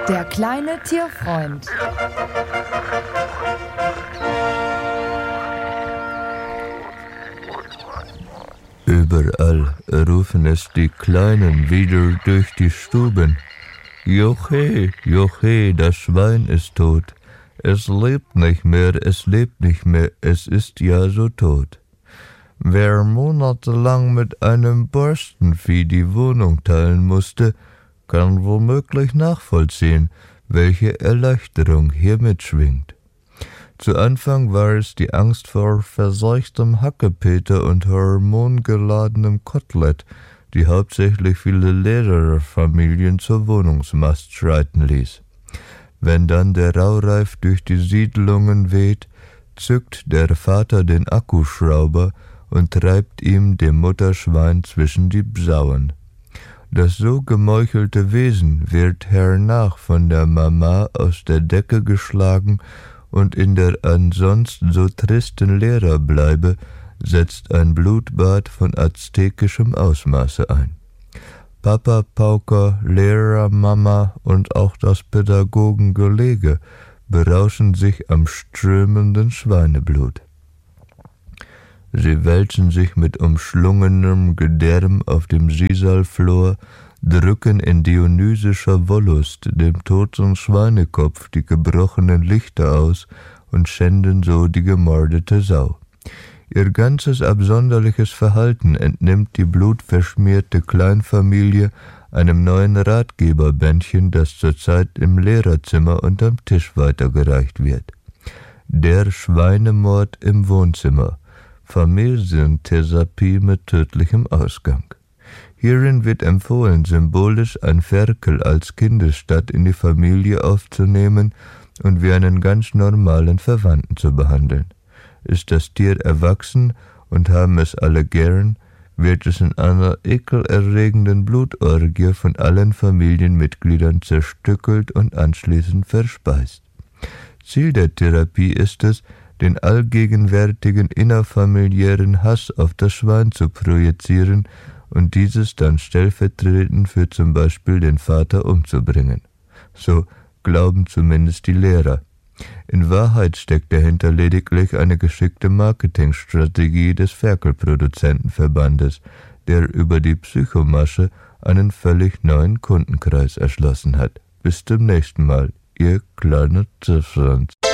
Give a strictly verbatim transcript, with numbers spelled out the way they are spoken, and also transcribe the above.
Der kleine Tierfreund. Überall rufen es die Kleinen wieder durch die Stuben. Joche, Joche, das Schwein ist tot. Es lebt nicht mehr, es lebt nicht mehr, es ist ja so tot. Wer monatelang mit einem Borstenvieh die Wohnung teilen musste, kann womöglich nachvollziehen, welche Erleichterung hier mitschwingt. Zu Anfang war es die Angst vor verseuchtem Hackepeter und hormongeladenem Kotelett, die hauptsächlich viele Lehrerfamilien zur Wohnungsmast schreiten ließ. Wenn dann der Raureif durch die Siedlungen weht, zückt der Vater den Akkuschrauber und treibt ihm dem Mutterschwein zwischen die Bsauen. Das so gemeuchelte Wesen wird hernach von der Mama aus der Decke geschlagen und in der ansonsten so tristen Lehrerbleibe setzt ein Blutbad von aztekischem Ausmaße ein. Papa Pauker, Lehrer, Mama und auch das Pädagogengelege berauschen sich am strömenden Schweineblut. Sie wälzen sich mit umschlungenem Gedärm auf dem Sisalflor, drücken in dionysischer Wollust dem toten Schweinekopf die gebrochenen Lichter aus und schänden so die gemordete Sau. Ihr ganzes absonderliches Verhalten entnimmt die blutverschmierte Kleinfamilie einem neuen Ratgeberbändchen, das zurzeit im Lehrerzimmer unterm Tisch weitergereicht wird. Der Schweinemord im Wohnzimmer. Familientherapie mit tödlichem Ausgang. Hierin wird empfohlen, symbolisch ein Ferkel als Kindesstatt in die Familie aufzunehmen und wie einen ganz normalen Verwandten zu behandeln. Ist das Tier erwachsen und haben es alle gern, wird es in einer ekelerregenden Blutorgie von allen Familienmitgliedern zerstückelt und anschließend verspeist. Ziel der Therapie ist es, den allgegenwärtigen innerfamiliären Hass auf das Schwein zu projizieren und dieses dann stellvertretend für zum Beispiel den Vater umzubringen. So glauben zumindest die Lehrer. In Wahrheit steckt dahinter lediglich eine geschickte Marketingstrategie des Ferkelproduzentenverbandes, der über die Psychomasche einen völlig neuen Kundenkreis erschlossen hat. Bis zum nächsten Mal, ihr kleiner Tierfreund.